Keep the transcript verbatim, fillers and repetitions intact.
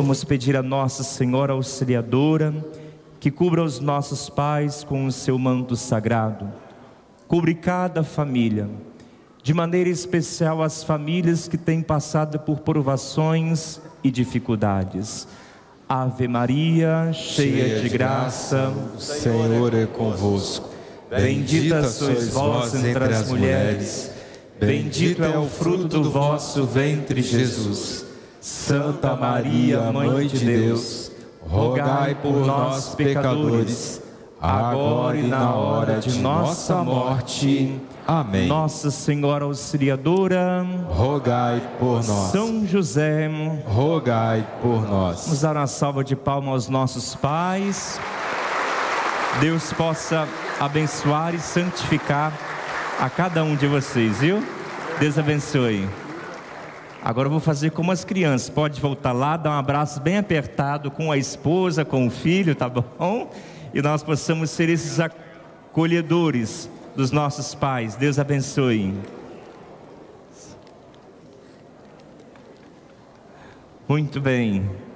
Vamos pedir a Nossa Senhora Auxiliadora que cubra os nossos pais com o seu manto sagrado. Cubre cada família, de maneira especial as famílias que têm passado por provações e dificuldades. Ave Maria, cheia de graça, o Senhor é convosco. Bendita sois vós entre as mulheres, bendito é o fruto do vosso ventre, Jesus. Santa Maria, Mãe de Deus, rogai por nós, pecadores, agora e na hora de nossa morte. Amém. Nossa Senhora Auxiliadora, rogai por nós. São José, rogai por nós. Vamos dar uma salva de palmas aos nossos pais. Deus possa abençoar e santificar a cada um de vocês, viu? Deus abençoe. Agora eu vou fazer como as crianças. Pode voltar lá, dar um abraço bem apertado com a esposa, com o filho, tá bom? E nós possamos ser esses acolhedores dos nossos pais. Deus abençoe. Muito bem.